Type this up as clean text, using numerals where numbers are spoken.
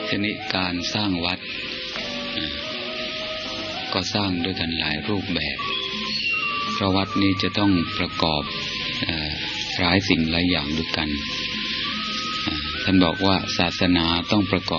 ทีนี้การสร้างวัดก็สร้างด้วยกันหลายรูปแบบเพราะวัดนี้จะต้องประกอบหลายสิ่งหลายอย่างด้วยกันท่านบอกว่าศาสนาต้องประกอบ